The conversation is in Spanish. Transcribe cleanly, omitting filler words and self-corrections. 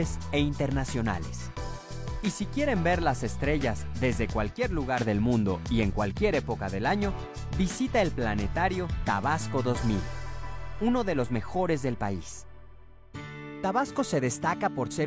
nacionales e internacionales. Y si quieren ver las estrellas desde cualquier lugar del mundo y en cualquier época del año, visita el planetario Tabasco 2000, uno de los mejores del país. Tabasco se destaca por ser